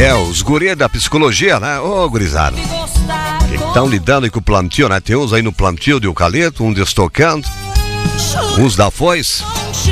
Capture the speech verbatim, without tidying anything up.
É, os guri da psicologia, né? Ô, gurizada. Que estão lidando aí com o plantio, né? Tem uns aí no plantio de eucalipto, um destocando, uns da foice.